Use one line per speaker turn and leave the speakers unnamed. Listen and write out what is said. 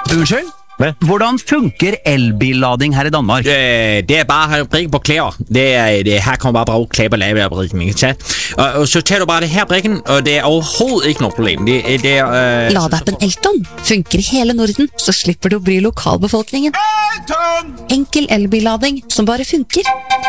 Unnskyld?
Hvad?
Hvordan funker elbillading her i Danmark?
Det bare brikken på klæder. Her kommer bare brug klæber lave af brikken, ikke sant? Og så tager du bare det her brikken, og det overhovedet ikke noe problem.
Ladeappen Elton funker i hele Norden, så slipper du å bry lokalbefolkningen. Enkel elbillading som bare funker.